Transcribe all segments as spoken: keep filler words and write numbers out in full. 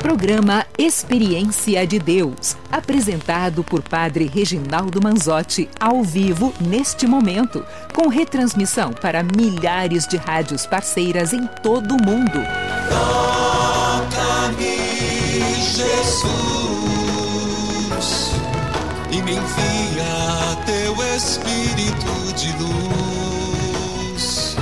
Programa Experiência de Deus, apresentado por Padre Reginaldo Manzotti, ao vivo neste momento, com retransmissão para milhares de rádios parceiras em todo o mundo. Toca-me, Jesus, e me envia teu Espírito de luz.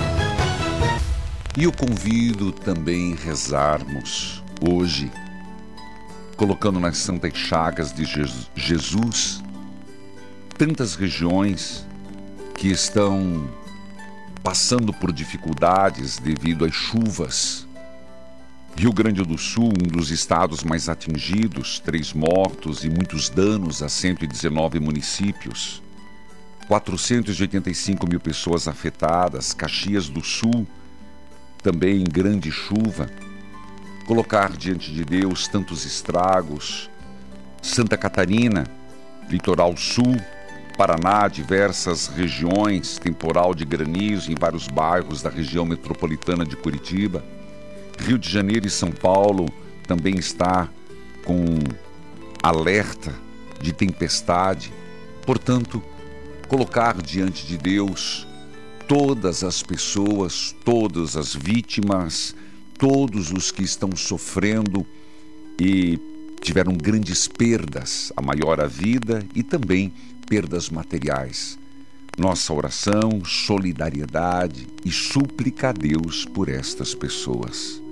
E eu convido também a rezarmos hoje, colocando nas santas chagas de Jesus tantas regiões que estão passando por dificuldades devido às chuvas. Rio Grande do Sul, um dos estados mais atingidos, três mortos e muitos danos a cento e dezenove municípios, quatrocentos e oitenta e cinco mil pessoas afetadas. Caxias do Sul, também em grande chuva. Colocar diante de Deus tantos estragos. Santa Catarina, litoral sul, Paraná, diversas regiões, temporal de granizo em vários bairros da região metropolitana de Curitiba. Rio de Janeiro e São Paulo também está com alerta de tempestade. Portanto, colocar diante de Deus todas as pessoas, todas as vítimas, todos os que estão sofrendo e tiveram grandes perdas, a maior a vida e também perdas materiais. Nossa oração, solidariedade e súplica a Deus por estas pessoas.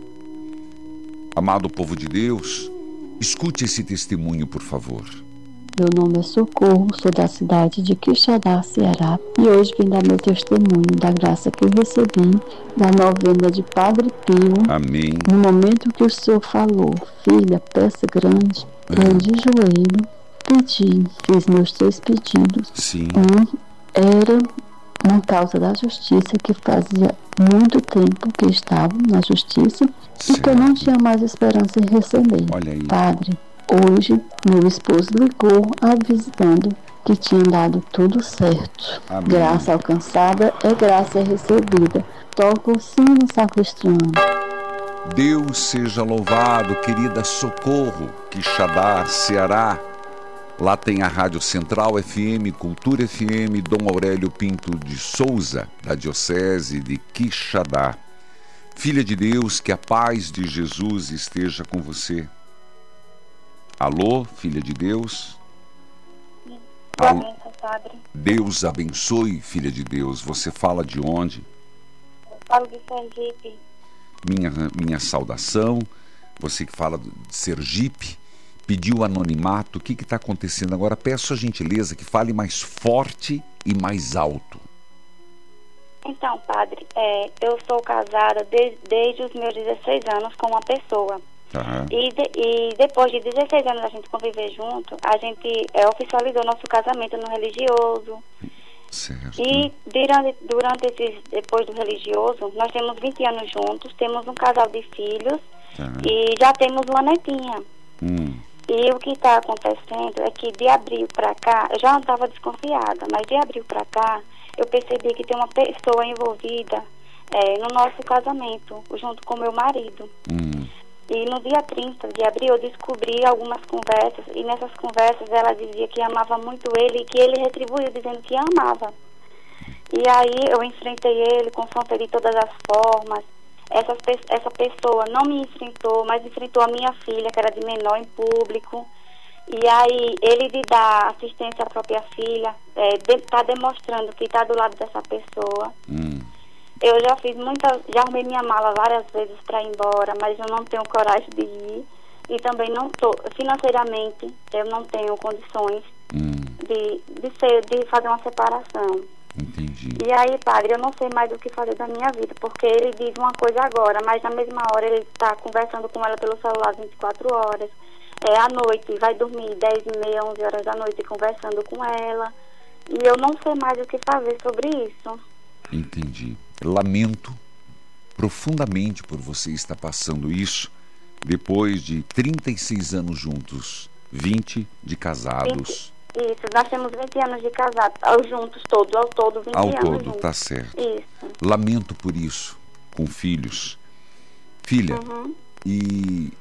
Amado povo de Deus, escute esse testemunho, por favor. Meu nome é Socorro, sou da cidade de Quixadá, Ceará, e hoje vim dar meu testemunho da graça que eu recebi da novena de Padre Pio. Amém. No momento que o Senhor falou, filha, peça grande, eu de joelho pedi, fiz meus três pedidos. Sim. Um era uma causa da justiça que fazia muito tempo que estava na justiça, certo, e que eu não tinha mais esperança em receber. Olha aí. Padre, hoje, meu esposo ligou avisando que tinha dado tudo certo. Amém. Graça alcançada é graça recebida. Toca o sino sacristiano. Deus seja louvado, querida Socorro, Quixadá, Ceará. Lá tem a Rádio Central F M, Cultura F M, Dom Aurélio Pinto de Souza, da Diocese de Quixadá. Filha de Deus, que a paz de Jesus esteja com você. Alô, filha de Deus? Alô. Padre. Deus abençoe, filha de Deus. Você fala de onde? Eu falo de Sergipe. Minha, minha saudação. Você que fala de Sergipe, pediu anonimato. O que está acontecendo agora? Peço a gentileza que fale mais forte e mais alto. Então, padre, é, eu sou casada de, desde os meus dezesseis anos com uma pessoa. Uhum. E, de, e depois de dezesseis anos da gente conviver junto, a gente é, oficializou nosso casamento no religioso. Certo. E durante, durante esses, depois do religioso, nós temos vinte anos juntos, temos um casal de filhos, uhum, e já temos uma netinha. Hum. E o que está acontecendo é que de abril para cá, eu já não estava desconfiada, mas de abril para cá, eu percebi que tem uma pessoa envolvida é, no nosso casamento, junto com meu marido. Hum. E no dia trinta de abril eu descobri algumas conversas, e nessas conversas ela dizia que amava muito ele e que ele retribuiu dizendo que amava. E aí eu enfrentei ele, confrontei de todas as formas. Essa, essa pessoa não me enfrentou, mas enfrentou a minha filha, que era de menor, em público. E aí ele de dar assistência à própria filha, está é, de, demonstrando que está do lado dessa pessoa. Hum. Eu já fiz muita, já arrumei minha mala várias vezes para ir embora, mas eu não tenho coragem de ir. E também não tô, financeiramente, eu não tenho condições hum. de, de, ser, de fazer uma separação. Entendi. E aí, padre, eu não sei mais o que fazer da minha vida, porque ele diz uma coisa agora, mas na mesma hora ele está conversando com ela pelo celular vinte e quatro horas. É à noite, vai dormir dez e meia, onze horas da noite conversando com ela. E eu não sei mais o que fazer sobre isso. Entendi. Lamento profundamente por você estar passando isso depois de trinta e seis anos juntos, vinte de casados. vinte, isso, nós temos vinte anos de casados, juntos todos, ao todo vinte ao anos. Ao todo, juntos. tá certo. Isso. Lamento por isso, com filhos. Filha, uhum. e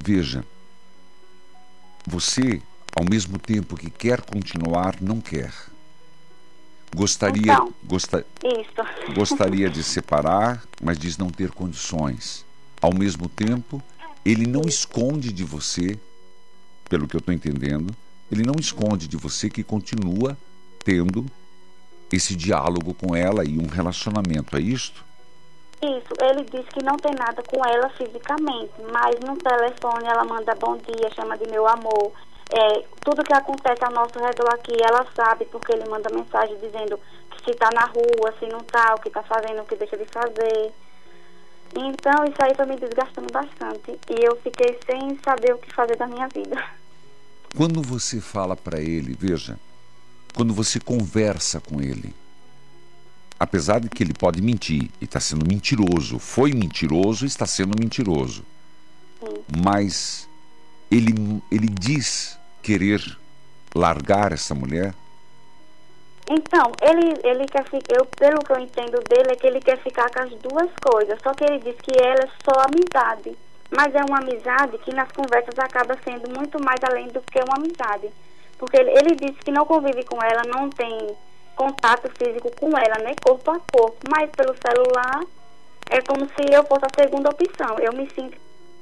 Veja, você, ao mesmo tempo que quer continuar, não quer. Gostaria, Então, gosta, isso. gostaria de separar, mas diz não ter condições. Ao mesmo tempo, ele não esconde de você, pelo que eu estou entendendo, ele não esconde de você que continua tendo esse diálogo com ela e um relacionamento, é isto? Isso, ele disse que não tem nada com ela fisicamente, mas no telefone ela manda bom dia, chama de meu amor. É, tudo que acontece ao nosso redor aqui, ela sabe, porque ele manda mensagem dizendo que se tá na rua, se não tá, o que tá fazendo, o que deixa de fazer. Então isso aí foi me desgastando bastante e eu fiquei sem saber o que fazer da minha vida. Quando você fala para ele, veja, quando você conversa com ele, apesar de que ele pode mentir, e está sendo mentiroso, foi mentiroso e está sendo mentiroso, Sim. mas ele, ele diz querer largar essa mulher? Então, ele, ele quer ficar, eu, pelo que eu entendo dele, é que ele quer ficar com as duas coisas, só que ele diz que ela é só amizade, mas é uma amizade que nas conversas acaba sendo muito mais além do que uma amizade, porque ele, ele disse que não convive com ela, não tem contato físico com ela, né, corpo a corpo, mas pelo celular é como se eu fosse a segunda opção, eu me sinto...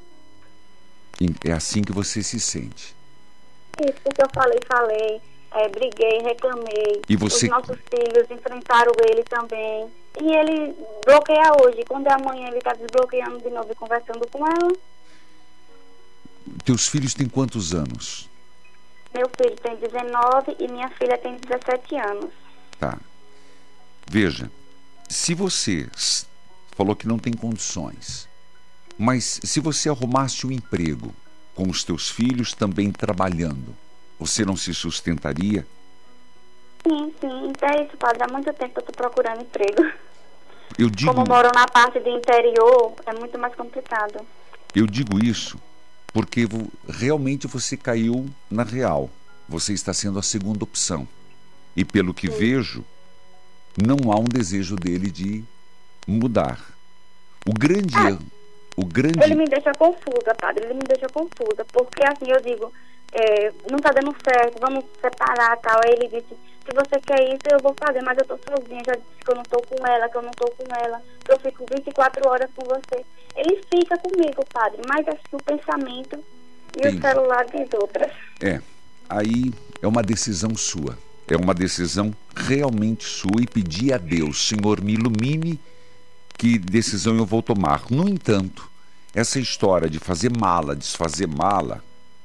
É assim que você se sente? Isso, porque eu falei, falei, é, briguei, reclamei, e você... os nossos filhos enfrentaram ele também, e ele bloqueia hoje, quando é amanhã ele está desbloqueando de novo e conversando com ela. Teus filhos têm quantos anos? Meu filho tem dezenove e minha filha tem dezessete anos. Tá. Veja, se você falou que não tem condições, mas se você arrumasse um emprego com os teus filhos também trabalhando, você não se sustentaria? Sim, sim. Então é isso, padre. Há muito tempo eu estou procurando emprego. Eu digo, Como moro na parte do interior, é muito mais complicado. Eu digo isso porque realmente você caiu na real. Você está sendo a segunda opção. E pelo que Sim. vejo, não há um desejo dele de mudar. O grande ah, erro... O grande... Ele me deixa confusa, padre. Ele me deixa confusa. Porque assim, eu digo, é, não está dando certo, vamos separar tal. Aí ele disse, se você quer isso, eu vou fazer, mas eu estou sozinha. Já disse que eu não estou com ela, que eu não estou com ela. Que eu fico vinte e quatro horas com você. Ele fica comigo, padre, mas assim, o pensamento e Entendi. O celular diz outras. É, aí é uma decisão sua. É uma decisão realmente sua e pedir a Deus, Senhor, me ilumine que decisão eu vou tomar. No entanto, essa história de fazer mala, desfazer mala,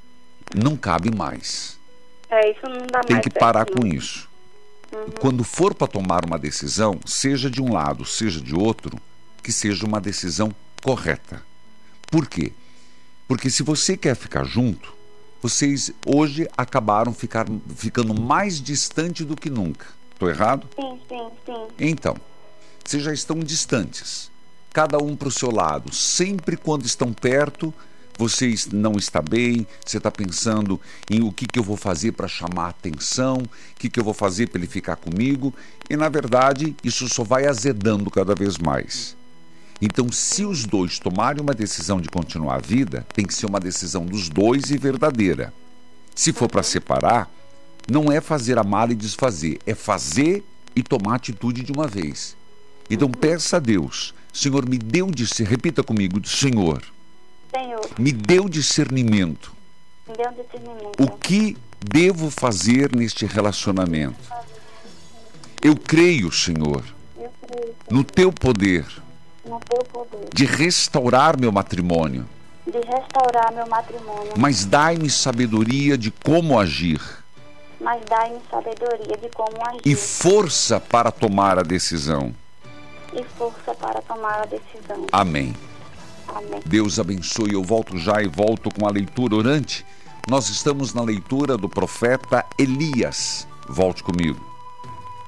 não cabe mais. É, isso não dá Tem mais que parar certo, com isso. Uhum. Quando for para tomar uma decisão, seja de um lado, seja de outro, que seja uma decisão correta. Por quê? Porque se você quer ficar junto, vocês hoje acabaram ficar, ficando mais distante do que nunca. Estou errado? Sim, sim, sim. Então, vocês já estão distantes, cada um para o seu lado. Sempre quando estão perto, vocês não estão bem, você está pensando em o que, que eu vou fazer para chamar a atenção, o que, que eu vou fazer para ele ficar comigo, e na verdade isso só vai azedando cada vez mais. Então, se os dois tomarem uma decisão de continuar a vida, tem que ser uma decisão dos dois e verdadeira. Se for para separar, não é fazer a mala e desfazer, é fazer e tomar atitude de uma vez. Então peça a Deus, Senhor, me dê um discernimento, repita comigo, Senhor, Senhor, me dê um discernimento. Me dê um discernimento. O que devo fazer neste relacionamento? Eu creio, Senhor, Eu creio, no teu poder, no teu poder de restaurar meu matrimônio, de restaurar meu matrimônio, mas dai-me sabedoria de como agir mas dai-me sabedoria de como agir e força para tomar a decisão. e força para tomar a decisão. Amém. Amém. Deus abençoe. Eu volto já e volto com a leitura orante. Nós estamos na leitura do profeta Elias. Volte comigo.